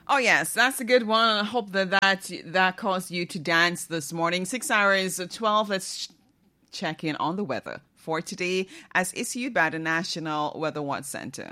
Oh, yes, that's a good one. I hope that caused you to dance this morning. 6 hours, 12. Let's check in on the weather for today as issued by the National Weather Watch Center.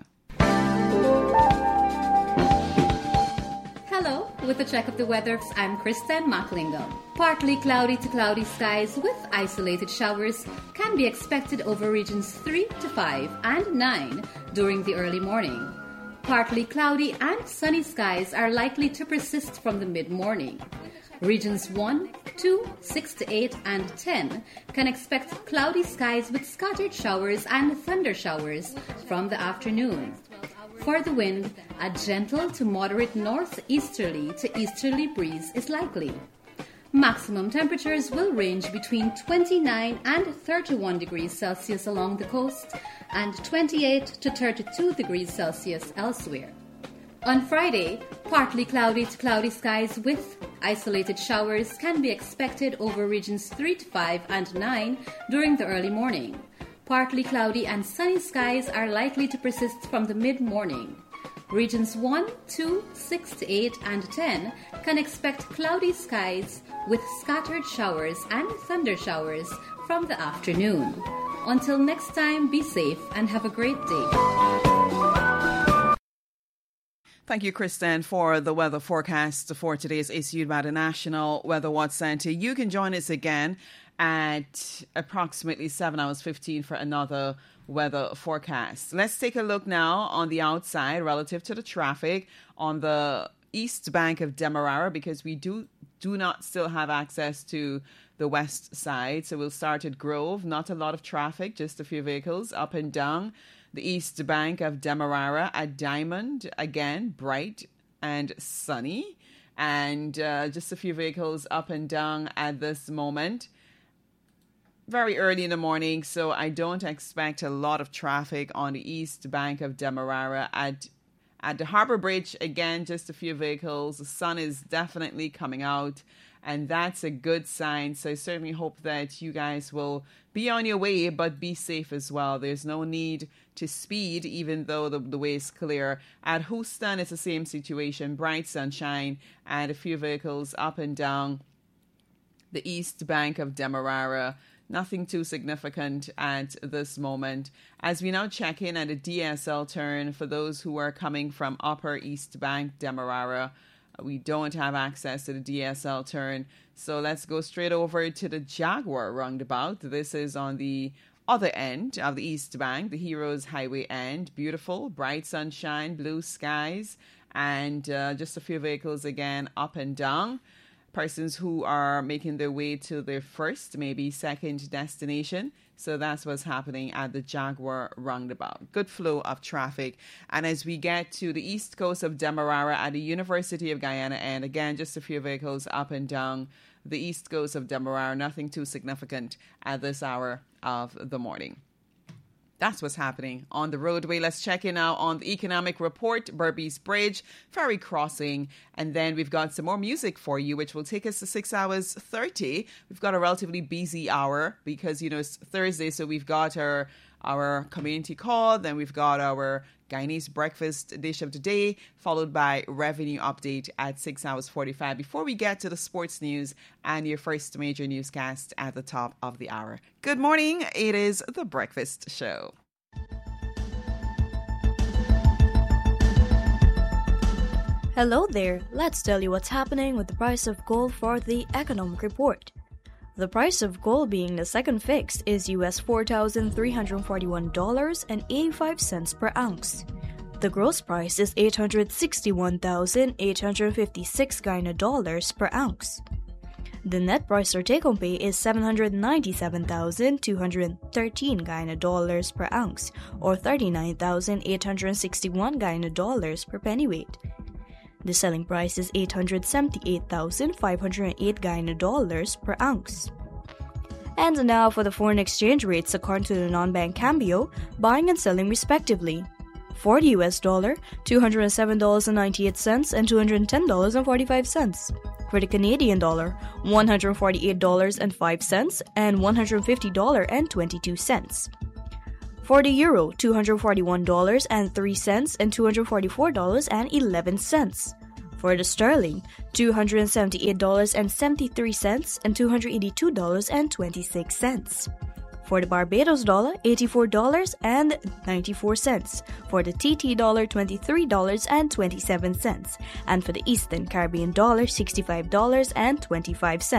Hello, with a check of the weather, I'm Kristen Macklingam. Partly cloudy to cloudy skies with isolated showers can be expected over regions 3 to 5 and 9 during the early morning. Partly cloudy and sunny skies are likely to persist from the mid-morning. Regions 1, 2, 6 to 8, and 10 can expect cloudy skies with scattered showers and thunder showers from the afternoon. For the wind, a gentle to moderate northeasterly to easterly breeze is likely. Maximum temperatures will range between 29 and 31 degrees Celsius along the coast and 28 to 32 degrees Celsius elsewhere. On Friday, partly cloudy to cloudy skies with isolated showers can be expected over regions 3 to 5 and 9 during the early morning. Partly cloudy and sunny skies are likely to persist from the mid-morning. Regions 1, 2, 6 to 8, and 10 can expect cloudy skies with scattered showers and thunder showers from the afternoon. Until next time, be safe and have a great day. Thank you, Kristen, for the weather forecast for today's issued by the National Weather Watch Center. You can join us again at approximately 7 hours 15 for another weather forecast. Let's take a look now on the outside relative to the traffic on the east bank of Demerara, because we do not still have access to the west side. So we'll start at Grove. Not a lot of traffic, just a few vehicles up and down the east bank of Demerara. At Diamond, again, bright and sunny, and just a few vehicles up and down at this moment. Very early in the morning, so I don't expect a lot of traffic on the east bank of Demerara. At the Harbour Bridge, again, just a few vehicles. The sun is definitely coming out, and that's a good sign. So I certainly hope that you guys will be on your way, but be safe as well. There's no need to speed, even though the way is clear. At Houston, it's the same situation. Bright sunshine and a few vehicles up and down the east bank of Demerara. Nothing too significant at this moment. As we now check in at a DSL turn for those who are coming from Upper East Bank, Demerara, we don't have access to the DSL turn. So let's go straight over to the Jaguar roundabout. This is on the other end of the East Bank, the Heroes Highway end. Beautiful, bright sunshine, blue skies, and just a few vehicles again up and down. Persons who are making their way to their first, maybe second destination. So that's what's happening at the Jaguar roundabout. Good flow of traffic. And as we get to the east coast of Demerara at the University of Guyana, and again, just a few vehicles up and down the east coast of Demerara. Nothing too significant at this hour of the morning. That's what's happening on the roadway. Let's check in now on the economic report, Berbice Bridge, ferry crossing, and then we've got some more music for you, which will take us to 6 hours 30. We've got a relatively busy hour because, it's Thursday, so we've got our community call, then we've got our Guyanese breakfast dish of the day, followed by revenue update at 6 hours 45 before we get to the sports news and your first major newscast at the top of the hour. Good morning. It is The Breakfast Show. Hello there. Let's tell you what's happening with the price of gold for the economic report. The price of gold being the second fix is US $4,341.85 per ounce. The gross price is $861,856 Guyana dollars per ounce. The net price or take-home pay is $797,213 Guyana dollars per ounce, or $39,861 Guyana dollars per pennyweight. The selling price is $878,508 Guyana dollars per ounce. And now for the foreign exchange rates according to the non-bank Cambio, buying and selling respectively. For the US dollar, $207.98 and $210.45. For the Canadian dollar, $148.05 and $150.22. For the euro, $241.03 and $244.11. For the sterling, $278.73 and $282.26. For the Barbados dollar, $84.94. For the TT dollar, $23.27. And for the Eastern Caribbean dollar, $65.25.